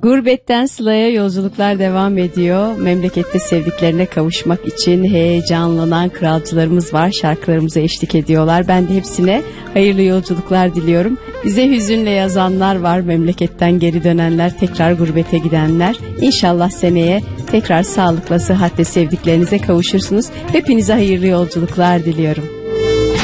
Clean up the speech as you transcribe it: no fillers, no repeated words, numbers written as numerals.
Gurbetten Sıla'ya yolculuklar devam ediyor. Memlekette sevdiklerine kavuşmak için heyecanlanan kralcılarımız var. Şarkılarımıza eşlik ediyorlar. Ben de hepsine hayırlı yolculuklar diliyorum. Bize hüzünle yazanlar var. Memleketten geri dönenler, tekrar gurbete gidenler. İnşallah seneye tekrar sağlıkla, sıhhatle sevdiklerinize kavuşursunuz. Hepinize hayırlı yolculuklar diliyorum.